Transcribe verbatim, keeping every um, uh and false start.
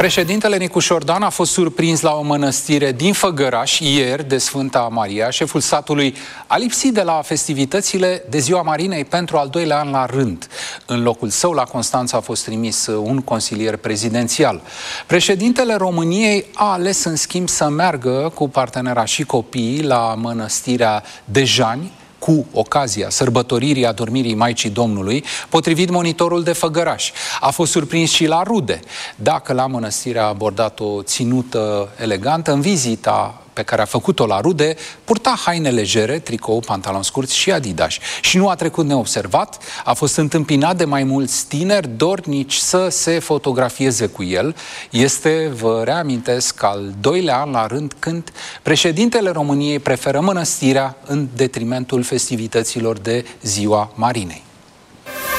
Președintele Nicu Șordan a fost surprins la o mănăstire din Făgăraș ieri de Sfânta Maria. Șeful satului a lipsit de la festivitățile de Ziua Marinei pentru al doilea an la rând. În locul său la Constanța a fost trimis un consilier prezidențial. Președintele României a ales în schimb să meargă cu partenera și copiii la mănăstirea Dejani, cu ocazia sărbătoririi adormirii Maicii Domnului, potrivit Monitorul de Făgăraș. A fost surprins și la rude. Dacă la mănăstire a abordat o ținută elegantă, în vizita pe care a făcut-o la rude, purta haine legere, tricou, pantaloni scurți și adidași. Și nu a trecut neobservat, a fost întâmpinat de mai mulți tineri dornici să se fotografieze cu el. Este, vă reamintesc, al doilea an la rând când președintele României preferă mănăstirea în detrimentul festivităților de Ziua Marinei.